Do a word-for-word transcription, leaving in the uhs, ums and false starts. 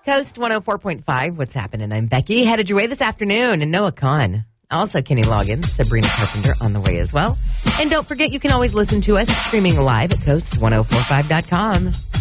Coast one oh four point five, what's happening? I'm Becky. Headed your way this afternoon, and Noah Kahn. Also, Kenny Loggins, Sabrina Carpenter on the way as well. And don't forget, you can always listen to us streaming live at coast ten forty-five dot com.